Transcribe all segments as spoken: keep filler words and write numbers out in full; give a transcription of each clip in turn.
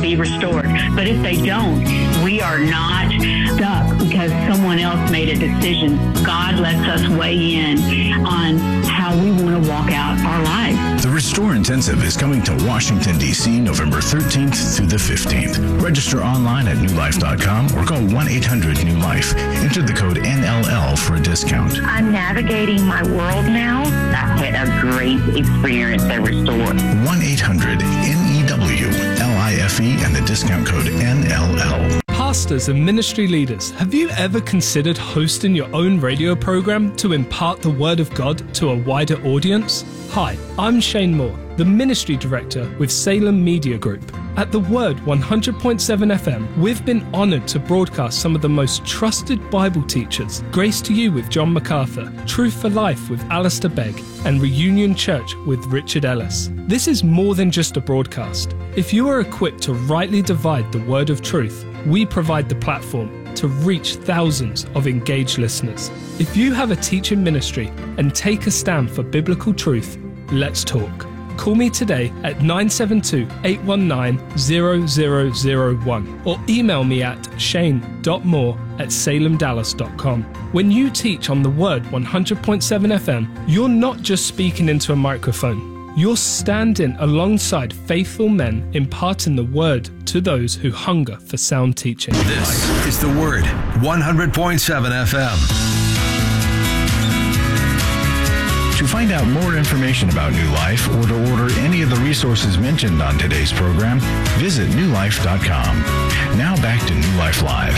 be restored. But if they don't, we are not stuck because someone else made a decision. God lets us weigh in on how we want to walk out our lives. The Restore Intensive is coming to Washington, D C November thirteenth through the fifteenth. Register online at new life dot com or call one eight hundred new life. Enter the code N L L for a discount. I'm navigating my world now. I've had a great experience at Restore. one eight hundred N E W L I F E and the discount code N L L. Pastors and ministry leaders, have you ever considered hosting your own radio program to impart the Word of God to a wider audience? Hi, I'm Shane Moore, the Ministry Director with Salem Media Group. At The Word one hundred point seven F M, we've been honoured to broadcast some of the most trusted Bible teachers, Grace to You with John MacArthur, Truth for Life with Alistair Begg, and Reunion Church with Richard Ellis. This is more than just a broadcast. If you are equipped to rightly divide the word of truth, we provide the platform to reach thousands of engaged listeners. If you have a teaching ministry and take a stand for biblical truth, let's talk. Call me today at nine seven two, eight one nine, zero zero zero one or email me at shane dot moore at salem dallas dot com. When you teach on the Word one hundred point seven F M, you're not just speaking into a microphone. You're standing alongside faithful men imparting the Word to those who hunger for sound teaching. This is the Word one hundred point seven F M. To find out more information about New Life or to order any of the resources mentioned on today's program, visit new life dot com. Now back to New Life Live.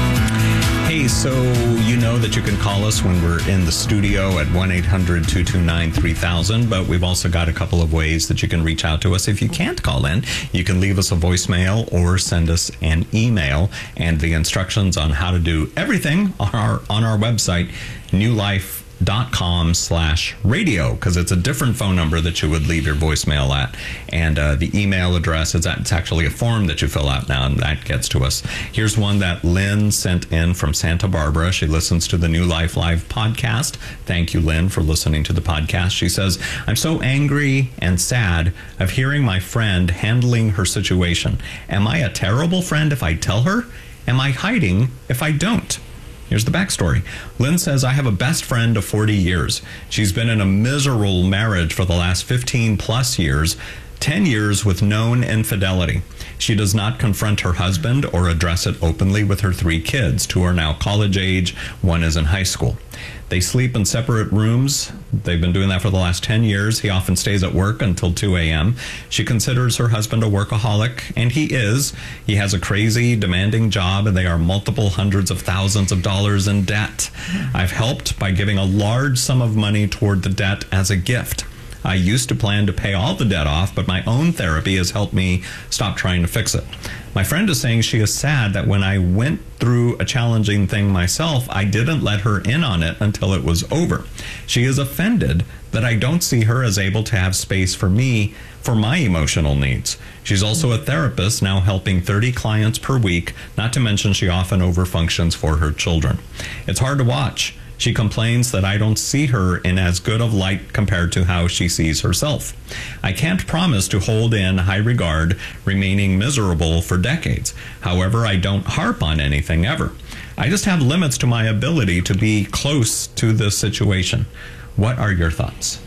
Hey, so you know that you can call us when we're in the studio at one eight hundred, two two nine, three thousand, but we've also got a couple of ways that you can reach out to us. If you can't call in, you can leave us a voicemail or send us an email, and the instructions on how to do everything are our, on our website, new life dot com slash radio, because it's a different phone number that you would leave your voicemail at, and uh, the email address is it's actually a form that you fill out now, and that gets to us. Here's one that Lynn sent in from Santa Barbara. She listens to the New Life Live podcast. Thank you, Lynn, for listening to the podcast. She says, I'm so angry and sad of hearing my friend handling her situation. Am I a terrible friend if I tell her? Am I hiding if I don't? Here's the backstory. Lynn says, I have a best friend of forty years. She's been in a miserable marriage for the last fifteen plus years, ten years with known infidelity. She does not confront her husband or address it openly with her three kids. Two are now college age, one is in high school. They sleep in separate rooms. They've been doing that for the last ten years. He often stays at work until two a.m. She considers her husband a workaholic, and he is. He has a crazy, demanding job, and they are multiple hundreds of thousands of dollars in debt. I've helped by giving a large sum of money toward the debt as a gift. I used to plan to pay all the debt off, but my own therapy has helped me stop trying to fix it. My friend is saying she is sad that when I went through a challenging thing myself, I didn't let her in on it until it was over. She is offended that I don't see her as able to have space for me for my emotional needs. She's also a therapist, now helping thirty clients per week, not to mention she often overfunctions for her children. It's hard to watch. She complains that I don't see her in as good of light compared to how she sees herself. I can't promise to hold in high regard, remaining miserable for decades. However, I don't harp on anything ever. I just have limits to my ability to be close to this situation. What are your thoughts?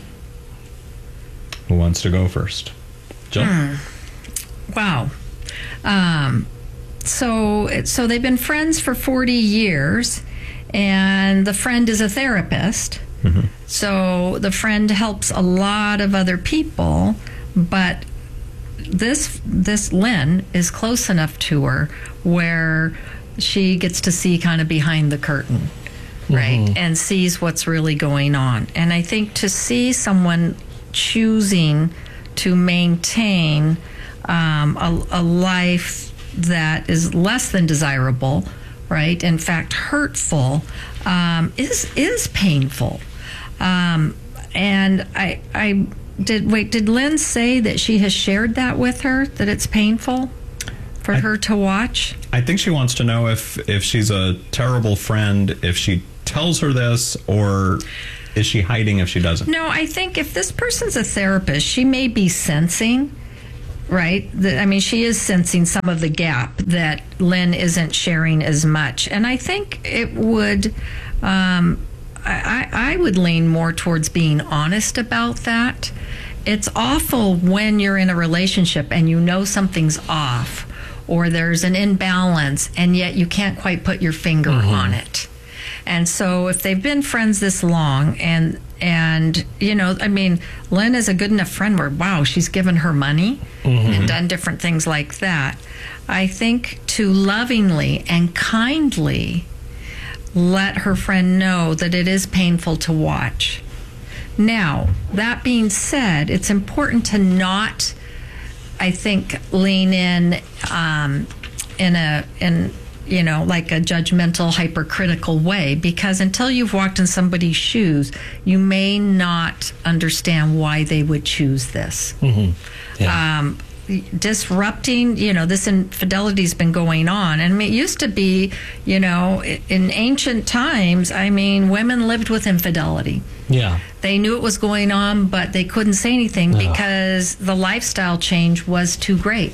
Who wants to go first? Jill? Hmm. Wow. Um, so, so they've been friends for forty years. And the friend is a therapist. Mm-hmm. So the friend helps a lot of other people, but this this Lynn is close enough to her where she gets to see kind of behind the curtain, right? Mm-hmm. And sees what's really going on. And I think to see someone choosing to maintain um, a, a life that is less than desirable, right? In fact, hurtful, um, is is painful. Um, and I I did wait. Did Lynn say that she has shared that with her, that it's painful for I, her to watch? I think she wants to know if if she's a terrible friend, if she tells her this, or is she hiding if she doesn't? No, I think if this person's a therapist, she may be sensing right? The, I mean, she is sensing some of the gap that Lynn isn't sharing as much. And I think it would, um, I, I would lean more towards being honest about that. It's awful when you're in a relationship and you know something's off or there's an imbalance and yet you can't quite put your finger mm-hmm. on it. And so if they've been friends this long and, and, you know, I mean, Lynn is a good enough friend where, wow, she's given her money mm-hmm. and done different things like that. I think to lovingly and kindly let her friend know that it is painful to watch. Now, that being said, it's important to not, I think, lean in um, in a, in, you know, like a judgmental, hypercritical way, because until you've walked in somebody's shoes, you may not understand why they would choose this. Mm-hmm. Yeah. Um, disrupting, you know, this infidelity's been going on. And I mean, it used to be, you know, in ancient times, I mean, women lived with infidelity. Yeah. They knew it was going on, but they couldn't say anything no. because the lifestyle change was too great.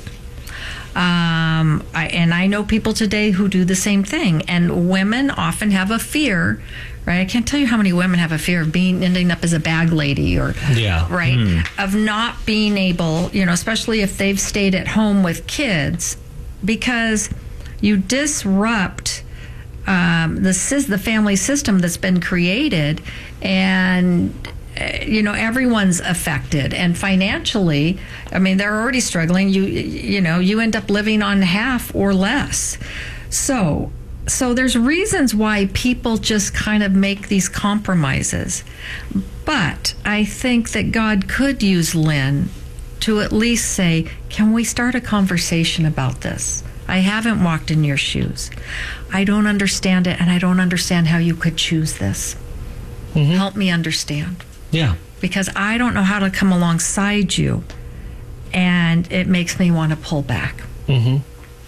Um, I, and I know people today who do the same thing. And women often have a fear, right? I can't tell you how many women have a fear of being ending up as a bag lady or, yeah. right? Mm. Of not being able, you know, especially if they've stayed at home with kids, because you disrupt um, the the family system that's been created, and you know, everyone's affected. And financially, I mean, they're already struggling. You, you know, you end up living on half or less. So, so there's reasons why people just kind of make these compromises. But I think that God could use Lynn to at least say, can we start a conversation about this? I haven't walked in your shoes. I don't understand it, and I don't understand how you could choose this. Mm-hmm. Help me understand. Yeah. Because I don't know how to come alongside you, and it makes me want to pull back. Mm-hmm.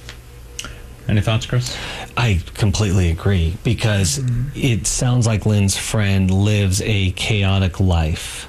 Any thoughts, Chris? I completely agree, because mm-hmm. it sounds like Lynn's friend lives a chaotic life.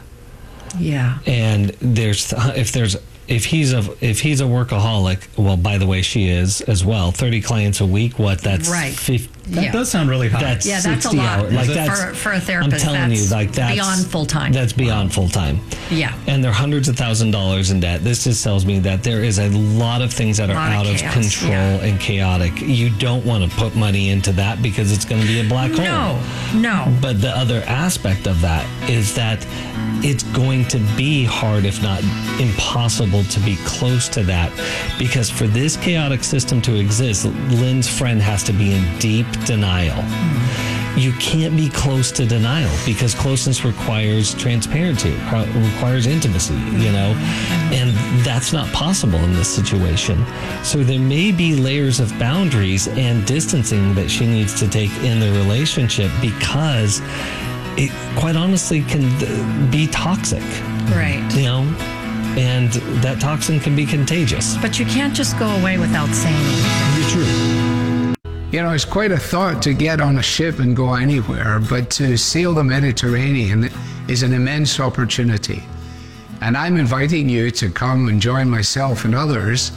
Yeah. And there's if there's if he's a if he's a workaholic, well, by the way, she is as well. Thirty clients a week. What? That's right. fifty, that yeah. does sound really high. That's yeah, that's sixty a lot. hours. Like that's for, for a therapist. I'm telling that's you, like that's beyond full time. That's beyond wow. full time. Yeah. And they're hundreds of thousand dollars in debt. This just tells me that there is a lot of things that are out of, of control yeah. and chaotic. You don't want to put money into that because it's going to be a black hole. No, no. But the other aspect of that is that it's going to be hard, if not impossible, to be close to that, because for this chaotic system to exist, Lynn's friend has to be in deep denial. Mm. You can't be close to denial, because closeness requires transparency, requires intimacy, you know, and that's not possible in this situation. So there may be layers of boundaries and distancing that she needs to take in the relationship, because it quite honestly can be toxic. Right. You know, and that toxin can be contagious. But you can't just go away without saying anything. You're true. You know, it's quite a thought to get on a ship and go anywhere, but to sail the Mediterranean is an immense opportunity. And I'm inviting you to come and join myself and others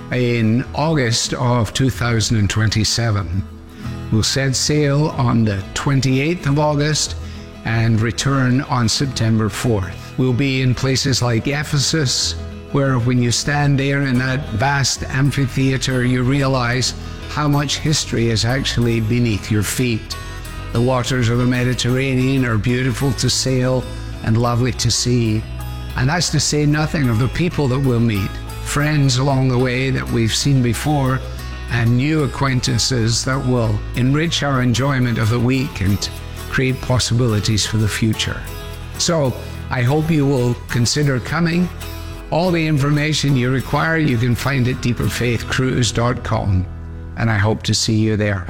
in August of two thousand twenty-seven. We'll set sail on the twenty-eighth of August and return on September fourth. We'll be in places like Ephesus, where when you stand there in that vast amphitheater, you realize how much history is actually beneath your feet. The waters of the Mediterranean are beautiful to sail and lovely to see. And that's to say nothing of the people that we'll meet, friends along the way that we've seen before, and new acquaintances that will enrich our enjoyment of the week and create possibilities for the future. So I hope you will consider coming. All the information you require you can find at deeper faith cruise dot com, and I hope to see you there.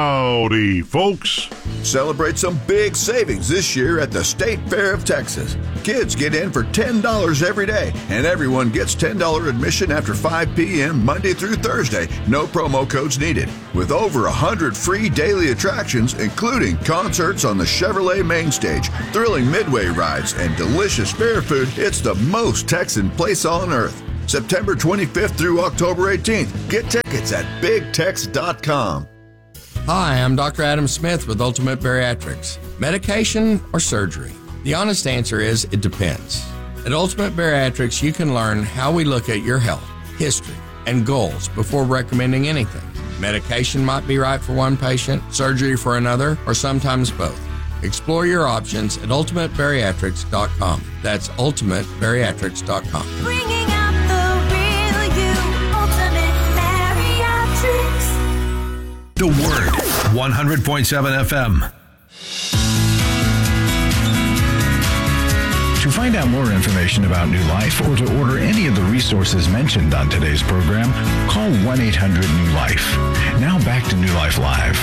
Howdy, folks. Celebrate some big savings this year at the State Fair of Texas. Kids get in for ten dollars every day, and everyone gets ten dollars admission after five p.m. Monday through Thursday. No promo codes needed. With over one hundred free daily attractions, including concerts on the Chevrolet main stage, thrilling midway rides, and delicious fair food, it's the most Texan place on earth. September twenty-fifth through October eighteenth. Get tickets at big tex dot com. Hi, I'm Doctor Adam Smith with Ultimate Bariatrics. Medication or surgery? The honest answer is it depends. At Ultimate Bariatrics, you can learn how we look at your health, history, and goals before recommending anything. Medication might be right for one patient, surgery for another, or sometimes both. Explore your options at ultimate bariatrics dot com. That's ultimate bariatrics dot com. Bringing out the real you, Ultimate Bariatrics. The Word, one hundred point seven F M. To find out more information about New Life or to order any of the resources mentioned on today's program, call one eight hundred new life. Now back to New Life Live.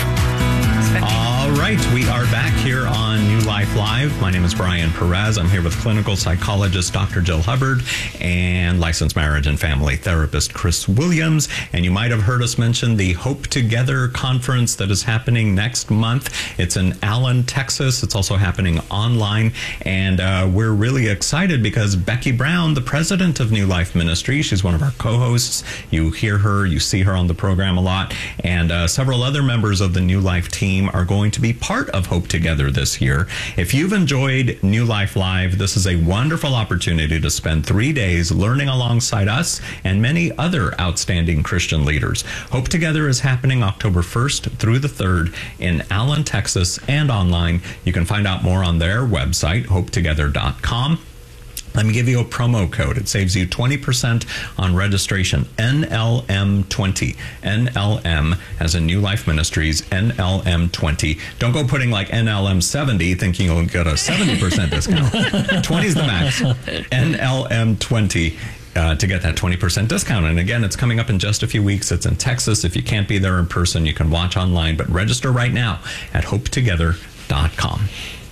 All right, we are back here on New Life Live. My name is Brian Perez. I'm here with clinical psychologist Doctor Jill Hubbard and licensed marriage and family therapist Chris Williams. And you might have heard us mention the Hope Together conference that is happening next month. It's in Allen, Texas. It's also happening online. And uh, we're really excited because Becky Brown, the president of New Life Ministry, she's one of our co-hosts. You hear her, you see her on the program a lot. And uh, several other members of the New Life team are going to be part of Hope Together this year. If you've enjoyed New Life Live, this is a wonderful opportunity to spend three days learning alongside us and many other outstanding Christian leaders. Hope Together is happening October first through the third in Allen, Texas, and online. You can find out more on their website, hope together dot com. Let me give you a promo code. It saves you twenty percent on registration. N L M twenty. N L M as in New Life Ministries. N L M twenty. Don't go putting like N L M seventy thinking you'll get a seventy percent discount. twenty is the max. N L M twenty. Uh, to get that twenty percent discount. And again, it's coming up in just a few weeks. It's in Texas. If you can't be there in person, you can watch online. But register right now at hope together dot com.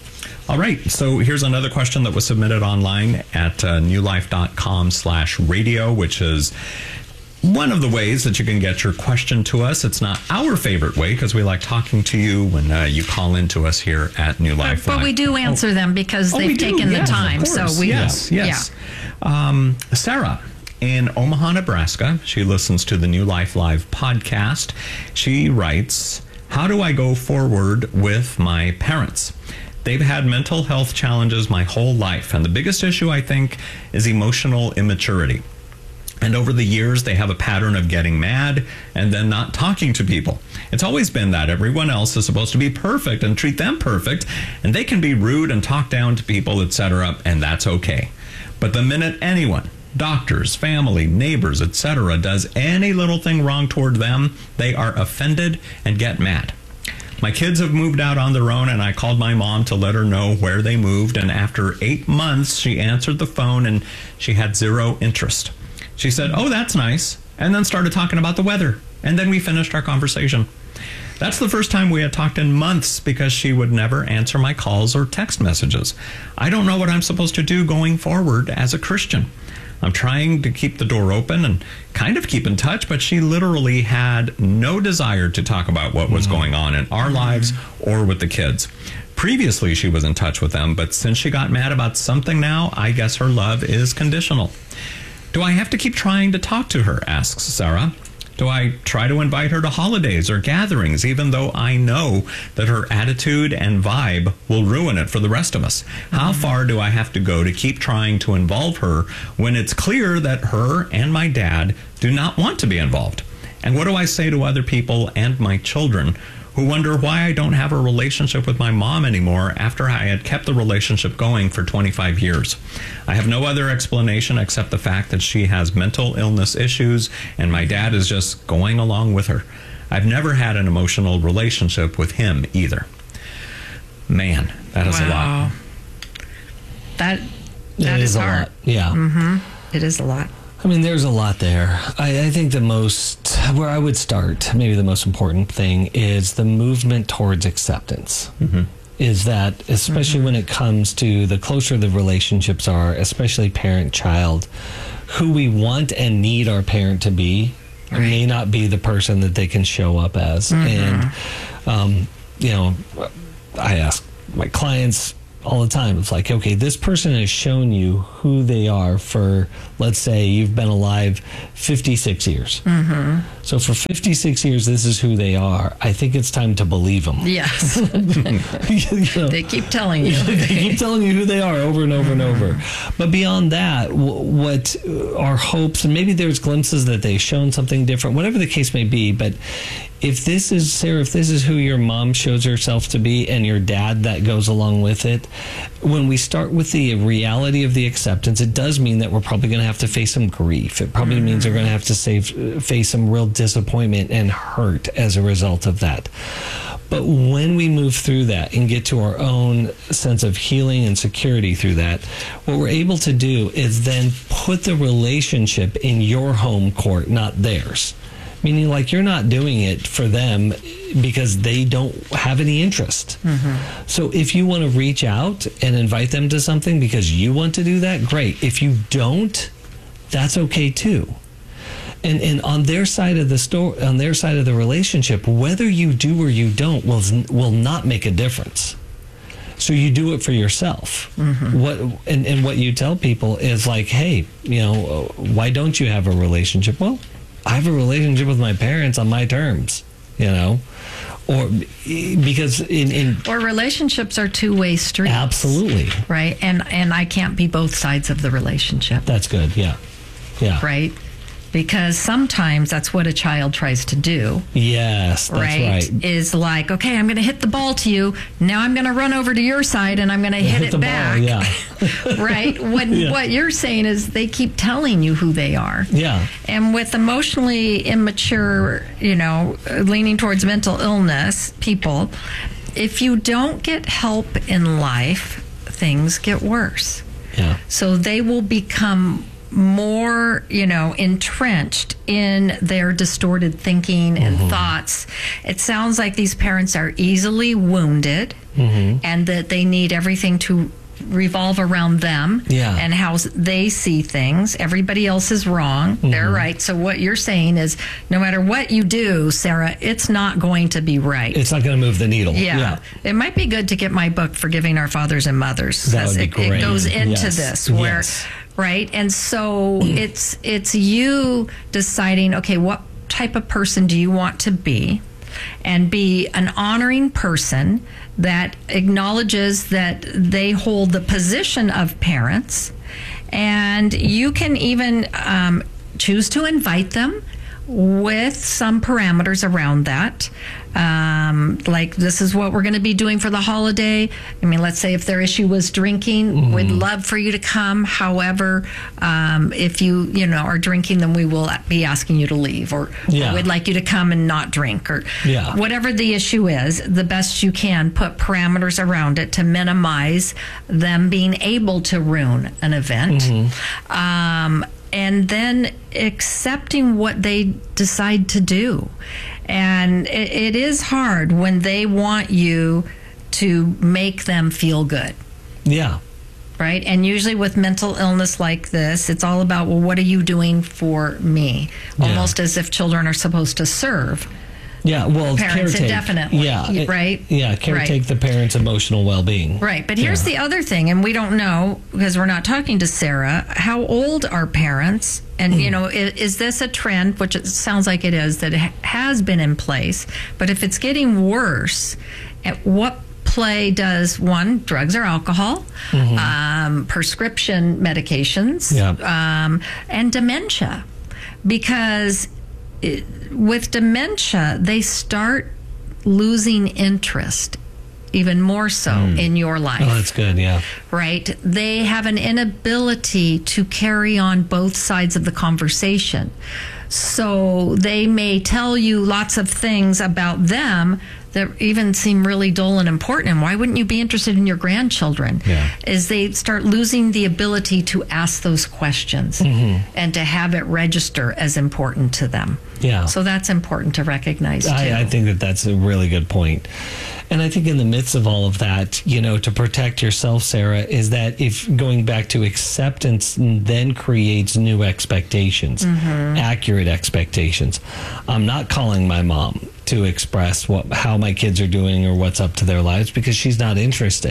All right, so here's another question that was submitted online at uh, newlife.com slash radio, which is one of the ways that you can get your question to us. It's not our favorite way because we like talking to you when uh, you call in to us here at New Life But, but we do answer oh. them because oh, they've taken yes, the time. So we yes, yes. Yeah. Um, Sarah in Omaha, Nebraska, she listens to the New Life Live podcast. She writes, how do I go forward with my parents? They've had mental health challenges my whole life, and the biggest issue, I think, is emotional immaturity. And over the years, they have a pattern of getting mad and then not talking to people. It's always been that everyone else is supposed to be perfect and treat them perfect, and they can be rude and talk down to people, et cetera, and that's okay. But the minute anyone, doctors, family, neighbors, et cetera, does any little thing wrong toward them, they are offended and get mad. My kids have moved out on their own, and I called my mom to let her know where they moved, and after eight months, she answered the phone, and she had zero interest. She said, oh, that's nice, and then started talking about the weather, and then we finished our conversation. That's the first time we had talked in months because she would never answer my calls or text messages. I don't know what I'm supposed to do going forward as a Christian. I'm trying to keep the door open and kind of keep in touch, but she literally had no desire to talk about what was going on in our lives or with the kids. Previously, she was in touch with them, but since she got mad about something now, I guess her love is conditional. Do I have to keep trying to talk to her, asks Sarah. Do I try to invite her to holidays or gatherings, even though I know that her attitude and vibe will ruin it for the rest of us? How far do I have to go to keep trying to involve her when it's clear that her and my dad do not want to be involved? And what do I say to other people and my children who wonder why I don't have a relationship with my mom anymore after I had kept the relationship going for twenty-five years. I have no other explanation except the fact that she has mental illness issues and my dad is just going along with her. I've never had an emotional relationship with him either. Man, that is wow. a lot. That, that it is, is a hard. lot. Yeah. Mm-hmm. It is a lot. I mean, there's a lot there. I, I think the most, where I would start, maybe the most important thing is the movement towards acceptance. Mm-hmm. Is that, especially mm-hmm. when it comes to the closer the relationships are, especially parent-child, who we want and need our parent to be right. may not be the person that they can show up as. Mm-hmm. And, um, you know, I ask my clients all the time. It's like, okay, this person has shown you who they are for, let's say you've been alive fifty-six years. Mm-hmm. So for fifty-six years, this is who they are. I think it's time to believe them. Yes. You know, They keep telling you. they keep telling you who they are over and over and over. But beyond that, w- what our hopes, and maybe there's glimpses that they've shown something different, whatever the case may be. But if this is, Sarah, if this is who your mom shows herself to be and your dad that goes along with it, when we start with the reality of the acceptance, it does mean that we're probably going to have to face some grief. It probably mm-hmm. means we're going to have to save, face some real disappointment and hurt as a result of that. But when we move through that and get to our own sense of healing and security through that, what we're able to do is then put the relationship in your home court, not theirs. Meaning, like, you're not doing it for them because they don't have any interest. Mm-hmm. So if you want to reach out and invite them to something because you want to do that, great. If you don't, that's okay too. And and on their side of the story, on their side of the relationship, whether you do or you don't will will not make a difference. So you do it for yourself. Mm-hmm. What and, and what you tell people is like, hey, you know, why don't you have a relationship? Well, I have a relationship with my parents on my terms, you know, or because in, in or relationships are two-way streets. Absolutely. Right. And and I can't be both sides of the relationship. That's good. Yeah. Yeah. Right. Because sometimes that's what a child tries to do. Yes, that's right. right. Is like, okay, I'm going to hit the ball to you. Now I'm going to run over to your side and I'm going to hit, hit it back. Ball, yeah. Right? When yeah. What you're saying is they keep telling you who they are. Yeah. And with emotionally immature, you know, leaning towards mental illness people, if you don't get help in life, things get worse. Yeah. So they will become more, you know, entrenched in their distorted thinking and mm-hmm. thoughts. It sounds like these parents are easily wounded mm-hmm. and that they need everything to revolve around them yeah. and how they see things. Everybody else is wrong. Mm-hmm. They're right. So what you're saying is no matter what you do, Sarah, it's not going to be right. It's not going to move the needle. Yeah. yeah. It might be good to get my book, Forgiving Our Fathers and Mothers. That would be it, great. It goes into yes. this where... Yes. Right. And so it's it's you deciding, okay, what type of person do you want to be? And be an honoring person that acknowledges that they hold the position of parents. And you can even um, choose to invite them with some parameters around that. Um, like, this is what we're going to be doing for the holiday. I mean, let's say if their issue was drinking, mm-hmm. we'd love for you to come. However, um, if you, you know, are drinking, then we will be asking you to leave, or, yeah. or we'd like you to come and not drink, or yeah. whatever the issue is, the best you can put parameters around it to minimize them being able to ruin an event. Mm-hmm. Um, and then accepting what they decide to do. And it, it is hard when they want you to make them feel good. Yeah. Right? And usually with mental illness like this, it's all about, well, what are you doing for me? Yeah. Almost as if children are supposed to serve. Yeah, well, it's parents caretake. indefinitely. Yeah, right? It, yeah, caretake right. the parents' emotional well-being. Right, but here's yeah. the other thing, and we don't know because we're not talking to Sarah. How old are parents? And, mm. you know, is, is this a trend, which it sounds like it is, that it has been in place? But if it's getting worse, at what play does, one, drugs or alcohol, mm-hmm. um, prescription medications, yeah. um, and dementia? Because it, with dementia, they start losing interest even more so mm. in your life. Oh, that's good, yeah. Right? They have an inability to carry on both sides of the conversation. So they may tell you lots of things about them that even seem really dull and important. And why wouldn't you be interested in your grandchildren? Yeah. Is they start losing the ability to ask those questions mm-hmm. and to have it register as important to them. Yeah. So that's important to recognize too. I, I think that that's a really good point. And I think in the midst of all of that, you know, to protect yourself, Sarah, is that if going back to acceptance then creates new expectations, mm-hmm. accurate expectations. I'm not calling my mom to express what how my kids are doing or what's up to their lives because she's not interested.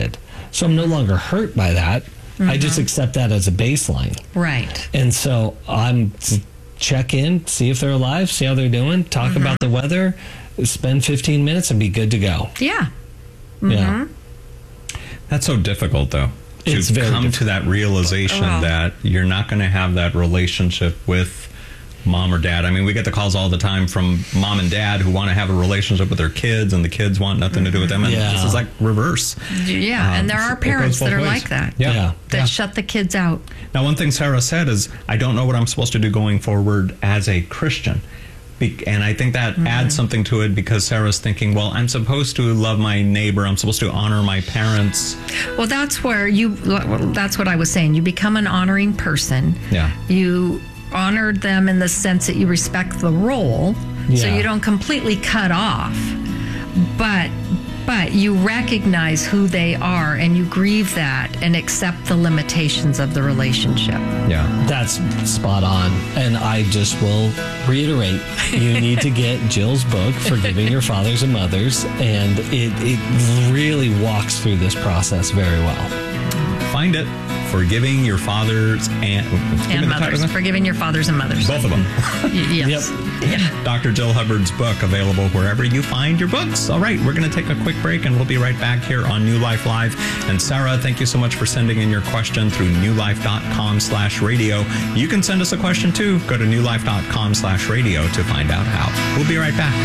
So I'm no longer hurt by that. Mm-hmm. I just accept that as a baseline. Right. And so I'm check in, see if they're alive, see how they're doing, talk Mm-hmm. about the weather, spend fifteen minutes and be good to go. Yeah. Mm-hmm. Yeah. That's so difficult, though, to It's very come to difficult. that realization Oh. that you're not going to have that relationship with mom or dad. I mean, we get the calls all the time from mom and dad who want to have a relationship with their kids, and the kids want nothing to do with them. And Yeah. this is like reverse. Yeah, and there Um, are it goes parents both that are ways. like that. Yeah. Yeah. That Yeah. shut the kids out. Now, one thing Sarah said is, I don't know what I'm supposed to do going forward as a Christian. Be- And I think that Mm-hmm. adds something to it, because Sarah's thinking, well, I'm supposed to love my neighbor. I'm supposed to honor my parents. Well, that's where you, that's what I was saying. You become an honoring person. Yeah. You honored them in the sense that you respect the role. So Yeah. you don't completely cut off. But but you recognize who they are and you grieve that and accept the limitations of the relationship. Yeah. That's spot on. And I just will reiterate, you need to get Jill's book, Forgiving Your Fathers and Mothers, and it, it really walks through this process very well. Find it. Forgiving Your Fathers and... give me And the title mothers. again. Forgiving your fathers and mothers. Both of them. Y- yes. Yeah. Doctor Jill Hubbard's book, available wherever you find your books. All right, we're going to take a quick break, and we'll be right back here on New Life Live. And Sarah, thank you so much for sending in your question through newlife.com slash radio. You can send us a question too. Go to newlife.com slash radio to find out how. We'll be right back.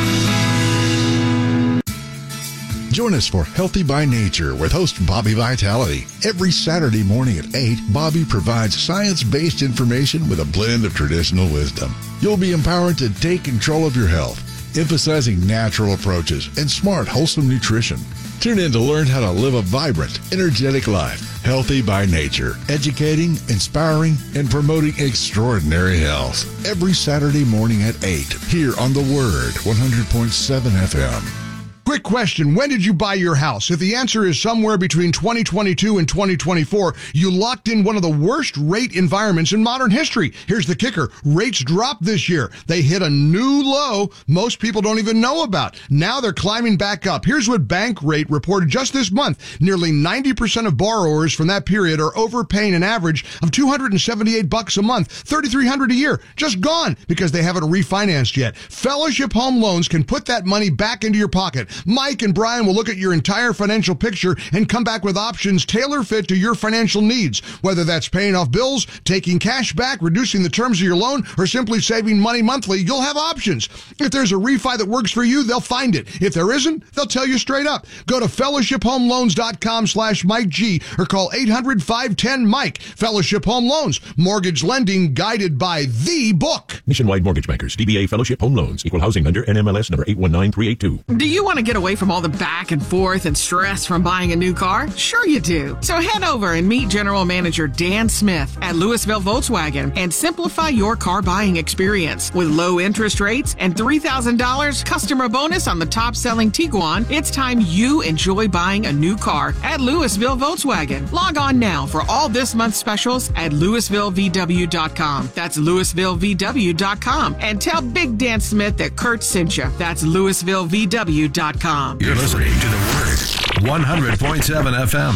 Join us for Healthy by Nature with host Bobby Vitality. Every Saturday morning at eight, Bobby provides science-based information with a blend of traditional wisdom. You'll be empowered to take control of your health, emphasizing natural approaches and smart, wholesome nutrition. Tune in to learn how to live a vibrant, energetic life. Healthy by Nature, educating, inspiring, and promoting extraordinary health. Every Saturday morning at eight, here on The Word, one hundred point seven F M. Quick question. When did you buy your house? If the answer is somewhere between twenty twenty-two and twenty twenty-four, you locked in one of the worst rate environments in modern history. Here's the kicker. Rates dropped this year. They hit a new low most people don't even know about. Now they're climbing back up. Here's what Bankrate reported just this month. Nearly ninety percent of borrowers from that period are overpaying an average of two hundred seventy-eight bucks a month, thirty-three hundred a year. Just gone because they haven't refinanced yet. Fellowship Home Loans can put that money back into your pocket. Mike and Brian will look at your entire financial picture and come back with options tailor-fit to your financial needs. Whether that's paying off bills, taking cash back, reducing the terms of your loan, or simply saving money monthly, you'll have options. If there's a refi that works for you, they'll find it. If there isn't, they'll tell you straight up. Go to fellowshiphomeloans.com slash Mike G or call eight hundred, five one zero, Mike. Fellowship Home Loans. Mortgage lending guided by the book. Nationwide Mortgage Bankers, D B A Fellowship Home Loans, Equal Housing Lender, N M L S number eight one nine three eight two. Do you want to get away from all the back and forth and stress from buying a new car? Sure you do. So head over and meet General Manager Dan Smith at Louisville Volkswagen and simplify your car buying experience. With low interest rates and three thousand dollars customer bonus on the top-selling Tiguan, it's time you enjoy buying a new car at Louisville Volkswagen. Log on now for all this month's specials at louisville v w dot com. That's louisville v w dot com. And tell Big Dan Smith that Kurt sent you. That's louisville v w dot com. You're listening to The Word, one hundred point seven F M.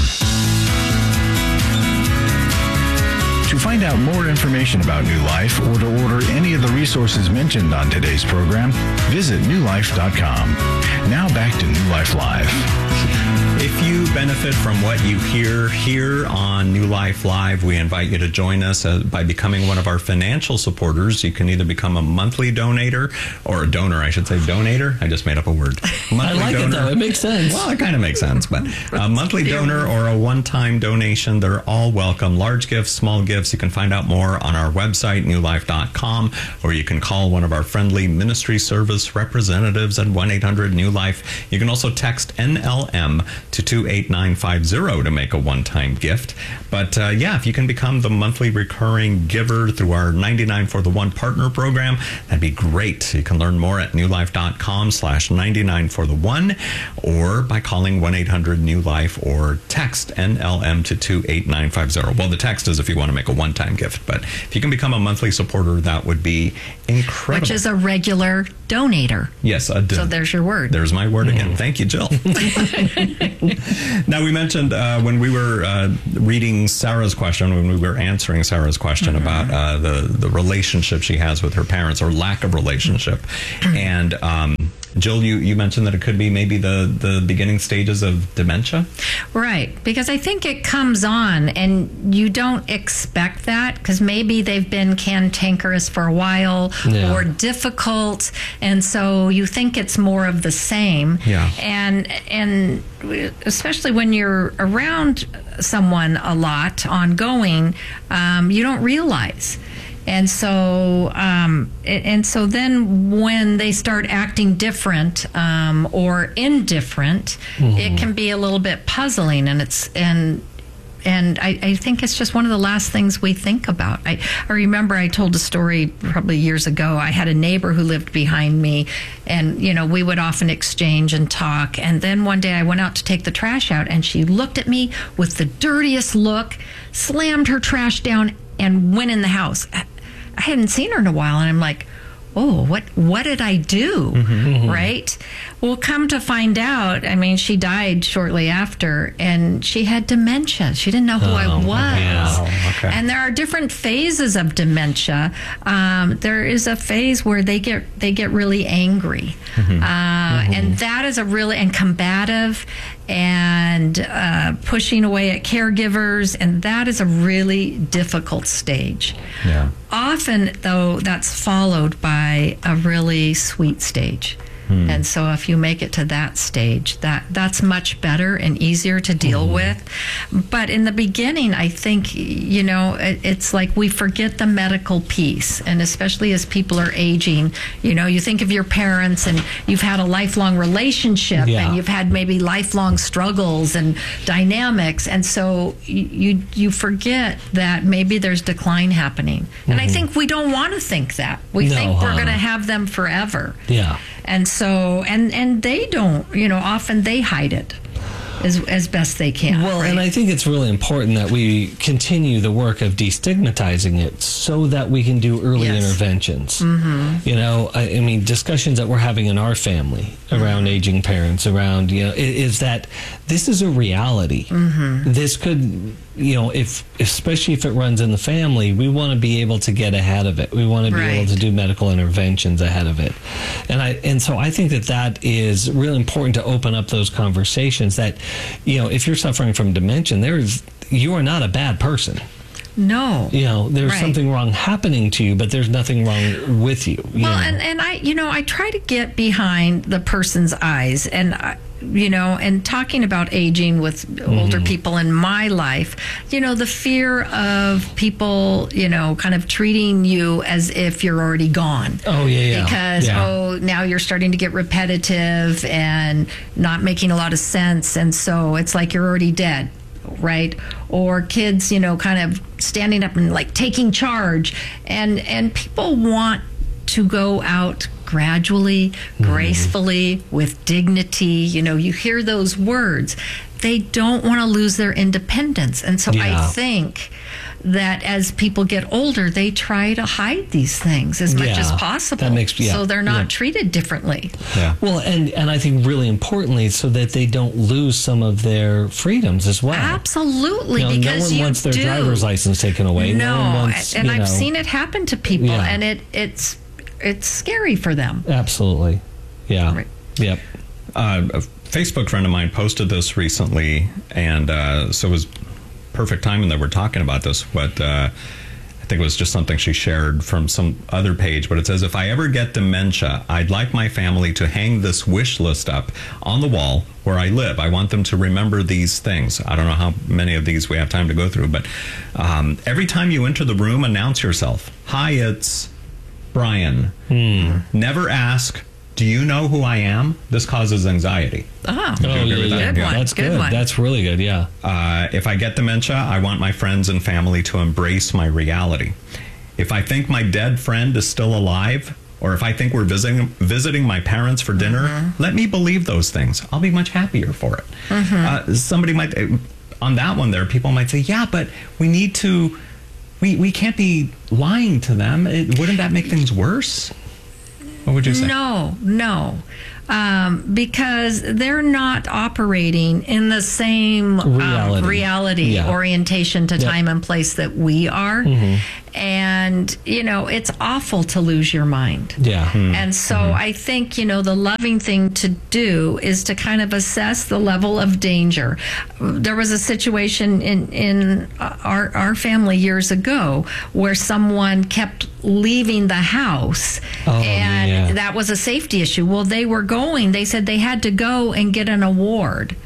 To find out more information about New Life or to order any of the resources mentioned on today's program, visit new life dot com. Now back to New Life Live. If you benefit from what you hear here on New Life Live, we invite you to join us uh, by becoming one of our financial supporters. You can either become a monthly donator, or a donor, I should say, donator. I just made up a word. Monthly I like donor. it though. It makes sense. Well, it kind of makes sense, but a monthly donor or a one-time donation, they're all welcome. Large gifts, small gifts, you can find out more on our website, new life dot com, or you can call one of our friendly ministry service representatives at one eight hundred new life. You can also text N L M to two eight nine five zero to make a one-time gift. But uh, yeah, if you can become the monthly recurring giver through our ninety-nine for the one partner program, that'd be great. You can learn more at new life dot com slash ninety-nine for the one, or by calling one eight hundred new life or text N L M to two eight nine five zero. Well, the text is if you want to make a one-time gift, but if you can become a monthly supporter, that would be incredible. Which is a regular donator. Yes, a don- So there's your word. There's my word again. Thank you, Jill. Now, we mentioned uh, when we were uh, reading Sarah's question, when we were answering Sarah's question Mm-hmm. about uh, the, the relationship she has with her parents or lack of relationship. And um, Jill, you, you mentioned that it could be maybe the, the beginning stages of dementia. Right, because I think it comes on and you don't expect that because maybe they've been cantankerous for a while Yeah. or difficult, and so you think it's more of the same. Yeah. And and especially when you're around someone a lot, ongoing, um, you don't realize. And so, um, and so then when they start acting different um, or indifferent, Mhm. it can be a little bit puzzling. And it's and and I, I think it's just one of the last things we think about. I, I remember I told a story probably years ago. I had a neighbor who lived behind me, and you know we would often exchange and talk. And then one day I went out to take the trash out, and she looked at me with the dirtiest look, slammed her trash down, and went in the house. I hadn't seen her in a while, and I'm like, oh, what what did I do? Mhm. Right? Well, come to find out, I mean, she died shortly after, and she had dementia. She didn't know who I Oh, was. yeah. Okay. And there are different phases of dementia. Um, there is a phase where they get they get really angry, Mm-hmm. uh, and that is a really and combative, and uh, pushing away at caregivers, and that is a really difficult stage. Yeah. Often, though, that's followed by a really sweet stage. Hmm. And so if you make it to that stage, that that's much better and easier to deal Mm-hmm. with. But in the beginning, I think, you know, it, it's like we forget the medical piece. And especially as people are aging, you know, you think of your parents and you've had a lifelong relationship Yeah. and you've had maybe lifelong struggles and dynamics. And so you, you, you forget that maybe there's decline happening. And I Mhm. think we don't want to think that. We No, think we're huh? going to have them forever. Yeah. And so, and and they don't, you know, often they hide it as as best they can. Well, right? and I think it's really important that we continue the work of destigmatizing it so that we can do early Yes. interventions. Mhm. You know, I, I mean, discussions that we're having in our family around aging parents, around, you know, i- is that this is a reality. Mm-hmm. This could, you know, if especially if it runs in the family, we want to be able to get ahead of it. We want to be able Right. to do medical interventions ahead of it. And I and so I think that that is really important to open up those conversations that, you know, if you're suffering from dementia, there's you are not a bad person. No. You know, there's Right. something wrong happening to you, but there's nothing wrong with you. you Well, know. and, and I, you know, I try to get behind the person's eyes, and I, you know, and talking about aging with older people in my life, you know, the fear of people, you know, kind of treating you as if you're already gone. Oh, yeah, yeah. Because, Yeah. oh, now you're starting to get repetitive and not making a lot of sense. And so it's like you're already dead. Right, or kids, you know, kind of standing up and like taking charge, and and people want to go out gradually, gracefully, with dignity. You know, you hear those words. They don't want to lose their independence, and so I Yeah. think that as people get older, they try to hide these things as much Yeah, as possible, that makes- yeah, so they're not yeah. treated differently. Yeah. Well, and, and I think really importantly, so that they don't lose some of their freedoms as well. Absolutely, You know, because no one you wants their do. driver's license taken away. No, No, one wants, and you I've know- seen it happen to people, Yeah. and it it's it's scary for them. Absolutely. Yeah. Right. Yep. Uh, a Facebook friend of mine posted this recently, and uh, so it was perfect timing that we're talking about this. But uh, I think it was just something she shared from some other page. But it says, if I ever get dementia, I'd like my family to hang this wish list up on the wall where I live. I want them to remember these things. I don't know how many of these we have time to go through, but um, every time you enter the room, announce yourself. Hi, it's Brian. Hmm. Never ask, do you know who I am? This causes anxiety. Ah, Would you agree with that? good one. That's good, good. one. That's really good. Yeah. Uh, if I get dementia, I want my friends and family to embrace my reality. If I think my dead friend is still alive, or if I think we're visiting visiting my parents for dinner, Mm-hmm. let me believe those things. I'll be much happier for it. Mm-hmm. Uh, somebody might, on that one there, people might say, yeah, but we need to, we, we can't be lying to them. It, wouldn't that make things worse? What would you say? No, no. Um, because they're not operating in the same Reality. um, reality Yeah. orientation to Yep. time and place that we are. Mhm. And, you know, it's awful to lose your mind. Yeah. And so I think, you know, the loving thing to do is to kind of assess the level of danger. There was a situation in, in our, our family years ago where someone kept leaving the house, Oh, and yeah. that was a safety issue. Well, they were going, they said they had to go and get an award.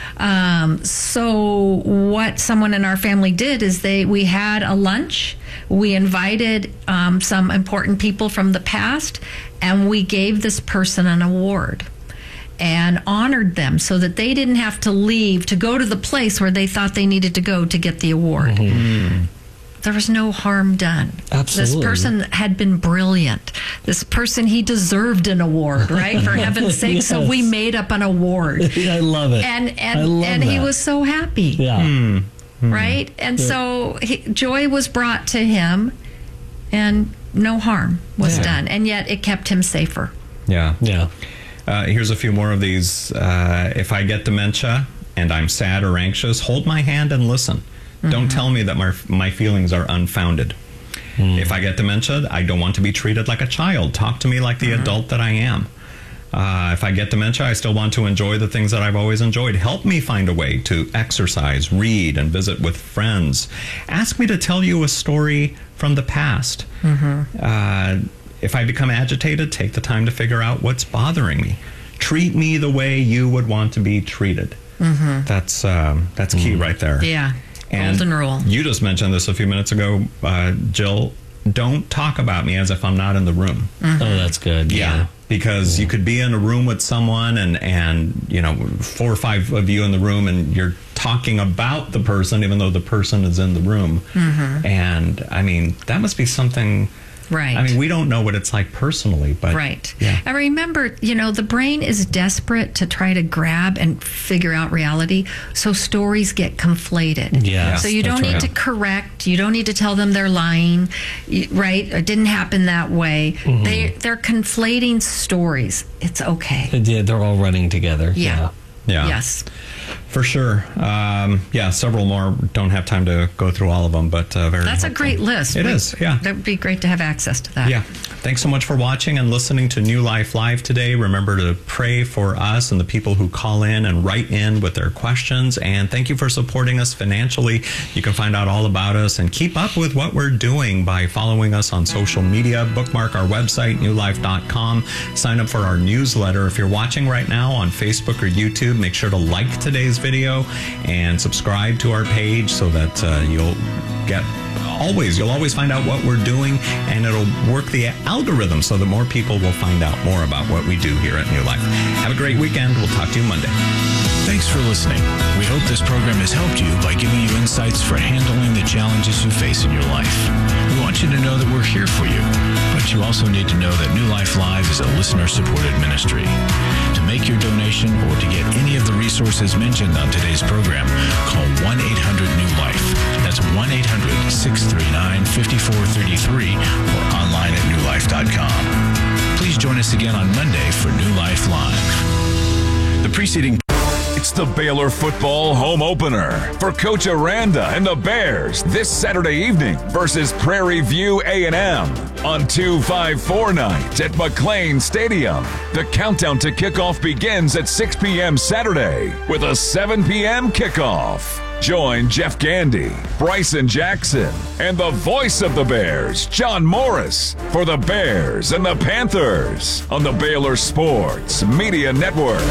Um, so what someone in our family did is they we had a lunch. We invited um, some important people from the past, and we gave this person an award and honored them so that they didn't have to leave to go to the place where they thought they needed to go to get the award. Mm-hmm. There was no harm done. Absolutely. This person had been brilliant. This person, he deserved an award, right? For heaven's sake. So Yes. we made up an award. I love it. And and I love and he that. was so happy. Yeah. Hmm. Right? And Yeah. so he, joy was brought to him, and no harm was Yeah. done. And yet it kept him safer. Yeah. Yeah. Uh, here's a few more of these. Uh, if I get dementia and I'm sad or anxious, hold my hand and listen. Don't tell me that my, my feelings are unfounded. If I get dementia, I don't want to be treated like a child. Talk to me like the adult that I am. Uh, if I get dementia, I still want to enjoy the things that I've always enjoyed. Help me find a way to exercise, read, and visit with friends. Ask me to tell you a story from the past. Uh, if I become agitated, take the time to figure out what's bothering me. Treat me the way you would want to be treated. That's um, that's key right there. Yeah. And Golden rule. You just mentioned this a few minutes ago, uh, Jill. Don't talk about me as if I'm not in the room. Oh, that's good. Yeah, because you could be in a room with someone, and and you know, four or five of you in the room, and you're talking about the person, even though the person is in the room. Mhm. And I mean, that must be something. Right. I mean, we don't know what it's like personally, but Right. Yeah. And remember, you know, the brain is desperate to try to grab and figure out reality, so stories get conflated. Yes, So you don't that's need right. to correct. You don't need to tell them they're lying, you- right? It didn't happen that way. Mhm. They they're conflating stories. It's okay. Yeah, they're all running together. Yeah. Yeah. Yes. For sure. Um, yeah, several more. Don't have time to go through all of them, but uh, very That's a helpful. great list. It We- is, yeah. That would be great to have access to that. Yeah. Thanks so much for watching and listening to New Life Live today. Remember to pray for us and the people who call in and write in with their questions. And thank you for supporting us financially. You can find out all about us and keep up with what we're doing by following us on social media. Bookmark our website, new life dot com. Sign up for our newsletter. If you're watching right now on Facebook or YouTube, make sure to like today's video and subscribe to our page so that uh, you'll get always you'll always find out what we're doing, and it'll work the algorithm so that more people will find out more about what we do here at New Life. Have a great weekend. We'll talk to you Monday. Thanks for listening. We hope this program has helped you by giving you insights for handling the challenges you face in your life. We want you to know that we're here for you, but you also need to know that New Life Live is a listener-supported ministry. To make your donation or to get any of the resources mentioned on today's program, call one eight hundred new life. That's one eight hundred, six three nine, five four three three or online at new life dot com. Please join us again on Monday for New Life Live. The preceding It's the Baylor football home opener for Coach Aranda and the Bears this Saturday evening versus Prairie View A and M on two five four night at McLean Stadium. The countdown to kickoff begins at six p.m. Saturday with a seven p.m. kickoff. Join Jeff Gandy, Bryson Jackson, and the voice of the Bears, John Morris, for the Bears and the Panthers on the Baylor Sports Media Network.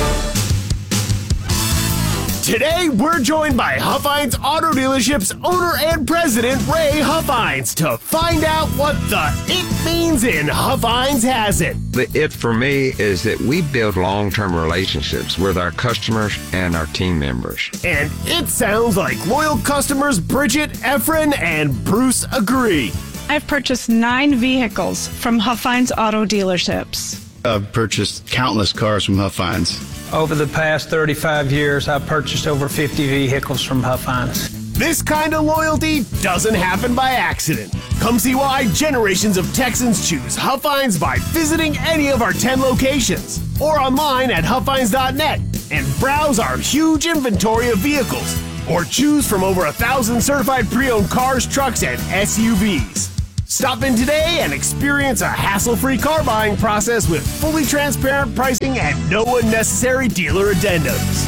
Today, we're joined by Huffines Auto Dealership's owner and president, Ray Huffines, to find out what the it means in Huffines Has It. The it for me is that we build long-term relationships with our customers and our team members. And it sounds like loyal customers Bridget, Efren, and Bruce agree. I've purchased nine vehicles from Huffines Auto Dealerships. I've purchased countless cars from Huffines. Over the past thirty-five years, I've purchased over fifty vehicles from Huffines. This kind of loyalty doesn't happen by accident. Come see why generations of Texans choose Huff Hines by visiting any of our ten locations or online at huff hines dot net and browse our huge inventory of vehicles or choose from over a thousand certified pre-owned cars, trucks, and S U Vs. Stop in today and experience a hassle-free car buying process with fully transparent pricing and no unnecessary dealer addendums.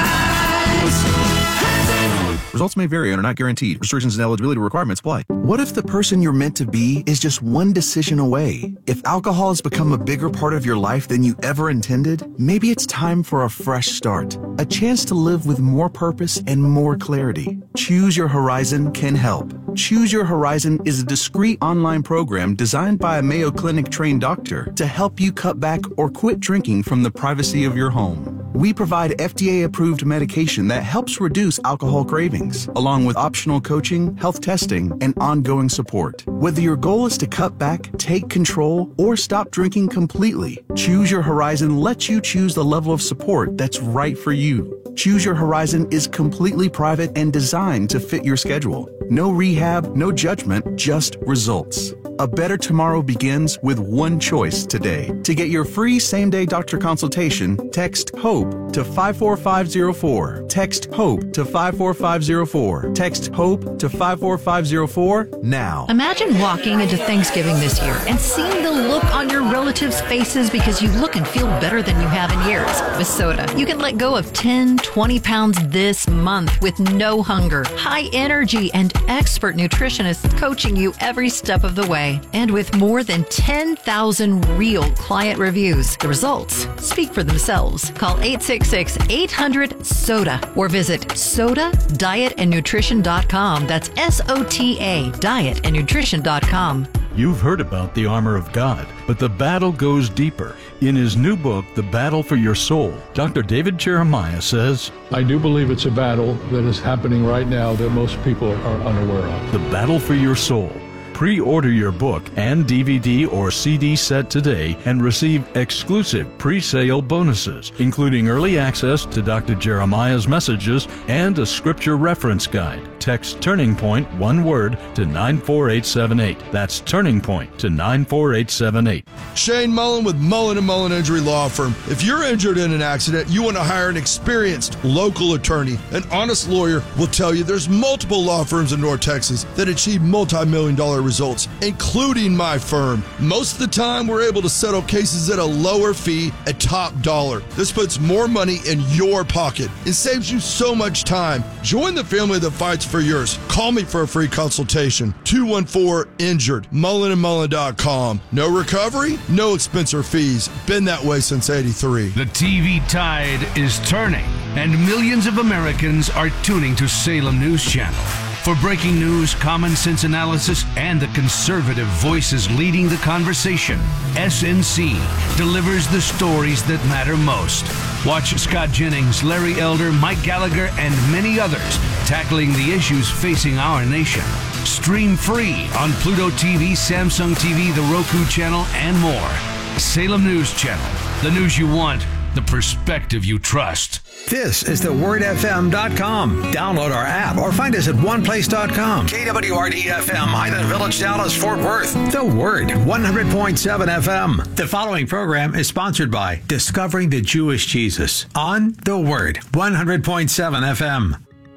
Results may vary and are not guaranteed. Restrictions and eligibility requirements apply. What if the person you're meant to be is just one decision away? If alcohol has become a bigger part of your life than you ever intended, maybe it's time for a fresh start. A chance to live with more purpose and more clarity. Choose Your Horizon can help. Choose Your Horizon is a discreet online program designed by a Mayo Clinic trained doctor to help you cut back or quit drinking from the privacy of your home. We provide F D A-approved medication that helps reduce alcohol cravings, along with optional coaching, health testing, and ongoing support. Whether your goal is to cut back, take control, or stop drinking completely, Choose Your Horizon lets you choose the level of support that's right for you. Choose Your Horizon is completely private and designed to fit your schedule. No rehab, no judgment, just results. A better tomorrow begins with one choice today. To get your free same-day doctor consultation, text HOPE to five four five zero four. Text HOPE to five four five zero four. Text HOPE to five four five zero four now. Imagine walking into Thanksgiving this year and seeing the look on your relatives' faces because you look and feel better than you have in years. With Soda, you can let go of ten, twenty pounds this month with no hunger, high energy, and expert nutritionists coaching you every step of the way. And with more than ten thousand real client reviews, the results speak for themselves. Call eight six six, eight hundred, SODA or visit soda diet and nutrition dot com. That's S O T A, diet and nutrition dot com. You've heard about the armor of God, but the battle goes deeper. In his new book, The Battle for Your Soul, Doctor David Jeremiah says, I do believe it's a battle that is happening right now that most people are unaware of. The Battle for Your Soul. Pre-order your book and D V D or C D set today and receive exclusive pre-sale bonuses, including early access to Doctor Jeremiah's messages and a scripture reference guide. Text Turning Point, one word, to nine four eight seven eight. That's Turning Point to nine four eight seven eight. Shane Mullen with Mullen and Mullen Injury Law Firm. If you're injured in an accident, you want to hire an experienced local attorney. An honest lawyer will tell you there's multiple law firms in North Texas that achieve multi-million dollar results, including my firm. Most of the time, we're able to settle cases at a lower fee at top dollar. This puts more money in your pocket. It saves you so much time. Join the family that fights for yours. Call me for a free consultation. two one four, injured. mullen and mullen dot com. No recovery, no expense or fees. Been that way since eighty-three. The T V tide is turning, and millions of Americans are tuning to Salem News Channel. For breaking news, common sense analysis, and the conservative voices leading the conversation, S N C delivers the stories that matter most. Watch Scott Jennings, Larry Elder, Mike Gallagher, and many others tackling the issues facing our nation. Stream free on Pluto T V, Samsung T V, the Roku channel, and more. Salem News Channel. The news you want, the perspective you trust. This is the word f m dot com. Download our app or find us at one place dot com. K W R D F M, Highland Village, Dallas, Fort Worth. The Word, one hundred point seven F M. The following program is sponsored by Discovering the Jewish Jesus on The Word, one hundred point seven F M.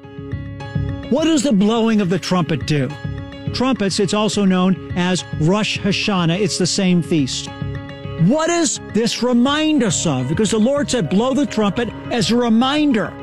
What does the blowing of the trumpet do? Trumpets, it's also known as Rosh Hashanah. It's the same feast. What does this remind us of? Because the Lord said, blow the trumpet as a reminder.